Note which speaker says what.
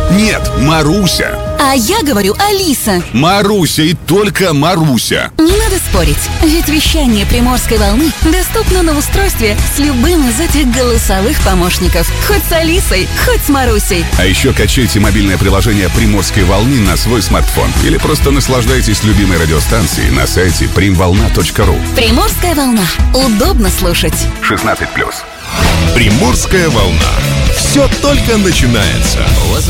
Speaker 1: Нет, Маруся.
Speaker 2: А я говорю Алиса.
Speaker 1: Маруся и только Маруся.
Speaker 2: Не надо спорить, ведь вещание Приморской волны доступно на устройстве с любым из этих голосовых помощников. Хоть с Алисой, хоть с Марусей.
Speaker 1: А еще качайте мобильное приложение Приморской волны на свой смартфон. Или просто наслаждайтесь любимой радиостанцией на сайте primvolna.ru.
Speaker 2: Приморская волна. Удобно слушать.
Speaker 1: 16+.
Speaker 3: Приморская волна. Все только начинается.